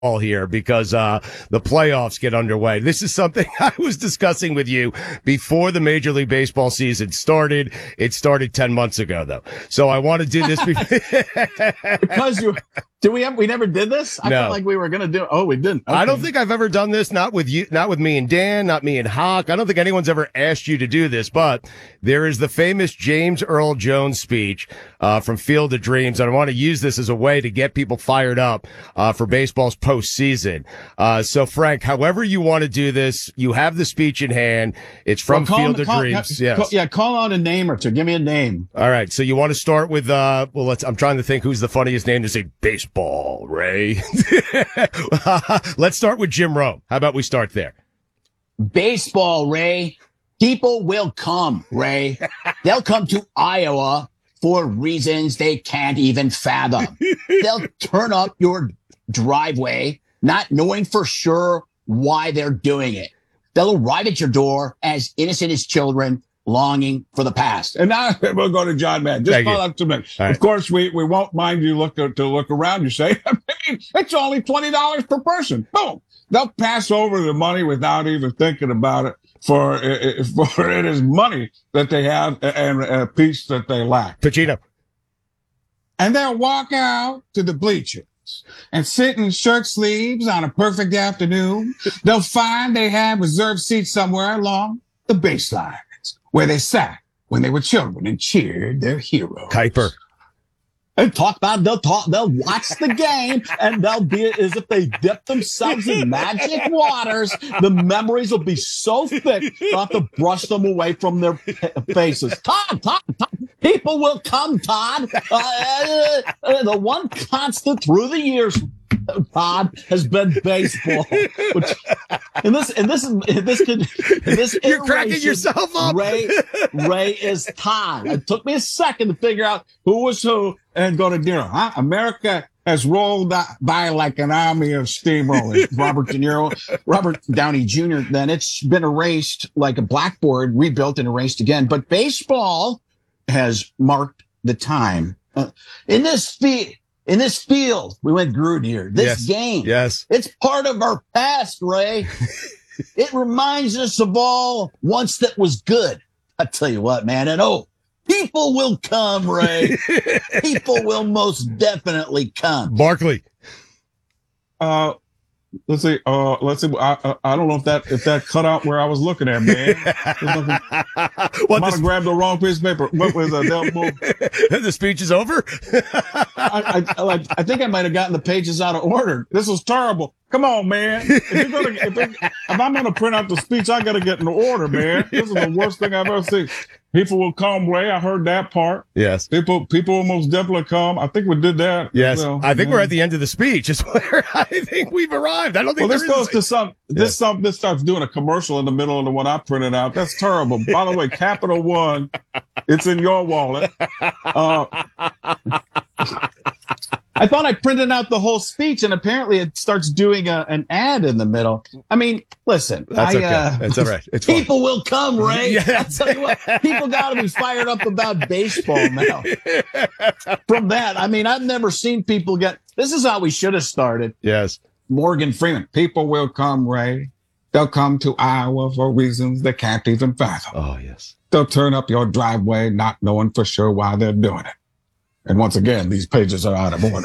all here because the playoffs get underway. This is something I was discussing with you before the Major League Baseball season started. It started 10 months ago, though. So I want to do this because we never did this? I felt like we were going to do it. Oh, we didn't. Okay. I don't think I've ever done this. Not with you, not with me and Dan, not me and Hawk. I don't think anyone's ever asked you to do this, but there is the famous James Earl Jones speech from Field of Dreams. And I want to use this as a way to get people fired up for baseball's postseason. So Frank, however you want to do this, you have the speech in hand. It's from Field of Dreams. Yes. Call out a name or two. Give me a name. All right. So you want to start with, I'm trying to think who's the funniest name to say baseball, Ray. Let's start with Jim Rome. How about we start there? Baseball, Ray. People will come, Ray. They'll come to Iowa for reasons they can't even fathom. They'll turn up your driveway, not knowing for sure why they're doing it. They'll arrive at your door as innocent as children, longing for the past. And now we'll go to John Madden. Just call up to me. Right. Of course, we won't mind you to look around. You say, I mean, it's only $20 per person. Boom. They'll pass over the money without even thinking about it. For it is money that they have and a piece that they lack. Pacino. And they'll walk out to the bleachers and sit in shirt sleeves on a perfect afternoon. They'll find they have reserved seats somewhere along the baselines where they sat when they were children and cheered their heroes. Kuiper. And they'll watch the game, and they'll be as if they dipped themselves in magic waters. The memories will be so thick, they'll have to brush them away from their faces. Todd, people will come, Todd. The one constant through the years, Todd, has been baseball. Which, You're cracking yourself up. Ray is Todd. It took me a second to figure out who was who and go to dinner. Huh? America has rolled by like an army of steamrollers. Robert Downey Jr. Then it's been erased like a blackboard, rebuilt and erased again. But baseball has marked the time. In this field, we went Groot here. This game, it's part of our past, Ray. It reminds us of all once that was good. I tell you what, man, and people will come, Ray. People will most definitely come. Barkley. Let's see. I don't know if that cut out where I was looking at, man. I might have grabbed the wrong piece of paper. What was that? The speech is over. I think I might have gotten the pages out of order. This was terrible. Come on, man. If I'm going to print out the speech, I got to get in order, man. This is the worst thing I've ever seen. People will come, Ray. I heard that part. Yes. People will most definitely come. I think we did that. Yes. Well, I think we're at the end of the speech. Is where I think we've arrived. I don't think this goes to some. This starts doing a commercial in the middle of the one I printed out. That's terrible. By the way, Capital One, it's in your wallet. I thought I printed out the whole speech, and apparently it starts doing an ad in the middle. I mean, listen. That's okay. That's all right. It's people fine. will come, Ray. I'll tell you what, people got to be fired up about baseball now. From that, I mean, I've never seen people get. This is how we should have started. Yes. Morgan Freeman. People will come, Ray. They'll come to Iowa for reasons they can't even fathom. Oh, yes. They'll turn up your driveway, not knowing for sure why they're doing it. And once again, these pages are out of order.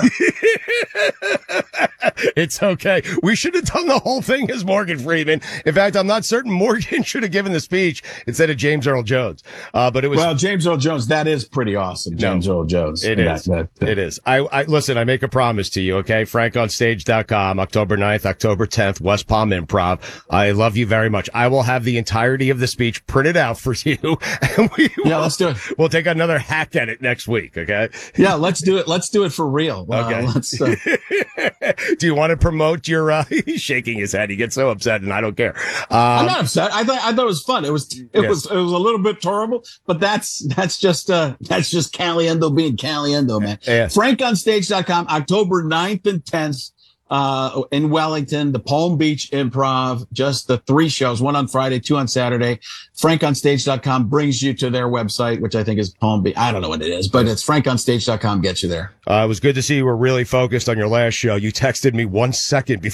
It's okay. We should have done the whole thing as Morgan Freeman. In fact, I'm not certain Morgan should have given the speech instead of James Earl Jones. But it was. Well, James Earl Jones, that is pretty awesome. James Earl Jones. It is. It is. I listen, I make a promise to you, okay? FrankOnStage.com, October 9th, October 10th, West Palm Improv. I love you very much. I will have the entirety of the speech printed out for you. And let's do it. We'll take another hack at it next week, okay? Yeah, let's do it. Let's do it for real. Okay. Do you want to promote your, he's shaking his head. He gets so upset and I don't care. I'm not upset. I thought it was fun. It was a little bit terrible, but that's just Caliendo being Caliendo, man. Yes. FrankOnStage.com, October 9th and 10th. in Wellington, the Palm Beach Improv, just the 3 shows, 1 on Friday, 2 on Saturday. FrankOnStage.com brings you to their website, which I think is Palm Beach. I don't know what it is, but it's FrankOnStage.com gets you there. It was good to see you were really focused on your last show. You texted me 1 second before